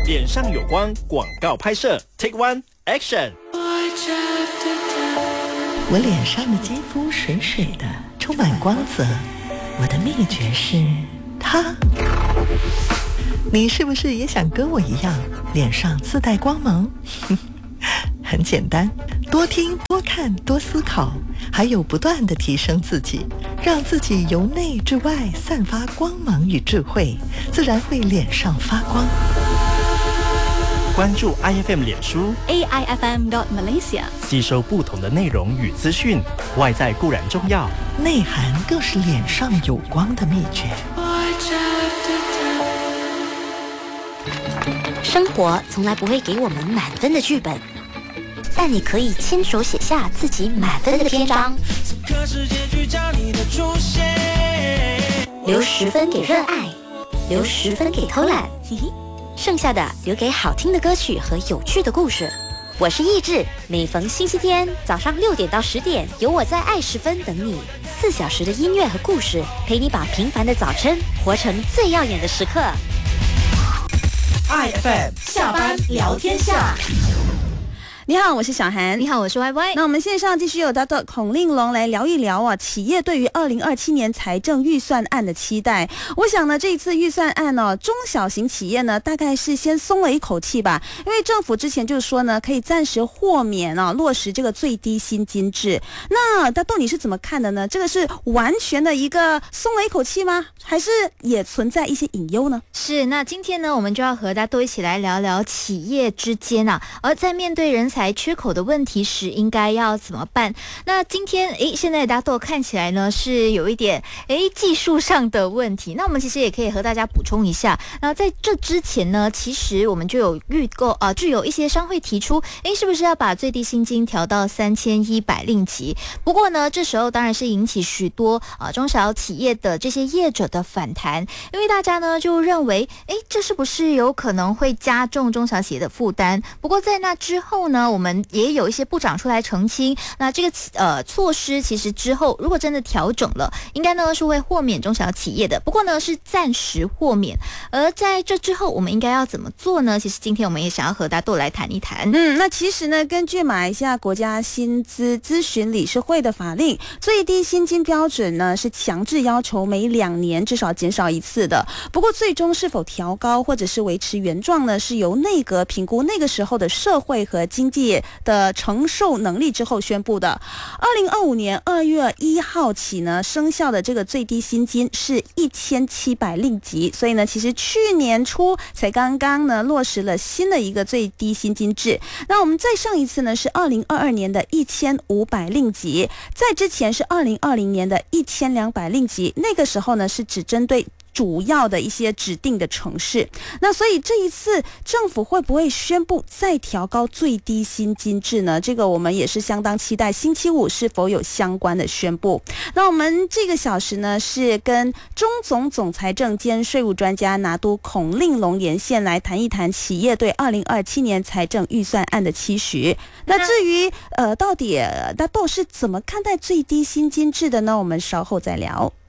脸上有光广告拍摄 Take One Action。 我脸上的肌肤水水的，充满光泽。我的秘诀是它。你是不是也想跟我一样，脸上自带光芒？很简单，多听多看多思考，还有不断地提升自己，让自己由内至外散发光芒与智慧，自然会脸上发光。 关注 IFM 脸书 AIFM.Malaysia， 吸收不同的内容与资讯，外在固然重要， 内涵更是脸上有光的秘诀。 生活从来不会给我们满分的剧本，但你可以亲手写下自己满分的篇章，留10分给热爱，留10分给偷懒，剩下的留给好听的歌曲和有趣的故事。我是意志，每逢星期天早上6点到10点，有我在爱10分等你，4小时的音乐和故事，陪你把平凡的早晨活成最耀眼的时刻。 IFM 下班聊天下。 你好，我是小涵。 你好，我是 YY。 那我们线上继续有Dato孔令龙来聊一聊企业对于2027年财政预算案的期待。我想呢，这一次预算案中小型企业呢，大概是先松了一口气吧，因为政府之前就说呢，可以暂时豁免落实这个最低薪金制。那Dato你是怎么看的呢？这个是完全的一个松了一口气吗？还是也存在一些隐忧呢？ 是，那今天呢，我们就要和大家都一起来聊聊企业之间而在面对人才缺口的问题时，应该要怎么办？那今天现在大家都看起来呢是有一点技术上的问题。那我们其实也可以和大家补充一下。那在这之前呢，其实我们就有就有一些商会提出，是不是要把最低薪金调到3100令吉？不过呢，这时候当然是引起许多中小企业的这些业者的反弹，因为大家呢就认为，这是不是有可能会加重中小企业的负担？不过在那之后呢，我们也有一些部长出来澄清，那这个措施其实之后如果真的调整了，应该呢是会豁免中小企业的，不过呢是暂时豁免。而在这之后我们应该要怎么做呢？其实今天我们也想要和大家都来谈一谈。 那其实呢，根据马来西亚国家薪资咨询理事会的法令，最低薪金标准呢是强制要求每2年至少减少1次的。不过最终是否调高或者是维持原状呢，是由内阁评估那个时候的社会和经济的承受能力之后宣布的。2025年2月1号起呢，生效的这个最低薪金是1700令吉，所以呢，其实去年初才刚刚呢落实了新的一个最低薪金制。那我们再上一次呢是2022年的1500令吉，在之前是2020年的1200令吉，那个时候呢是只针对主要的一些指定的城市。那所以这一次政府会不会宣布再调高最低薪金制呢？这个我们也是相当期待星期五是否有相关的宣布。那我们这个小时呢是跟中总总财政兼税务专家拿督孔令龙连线来谈一谈企业对2027年财政预算案的期许。那至于到底大豆是怎么看待最低薪金制的呢？我们稍后再聊。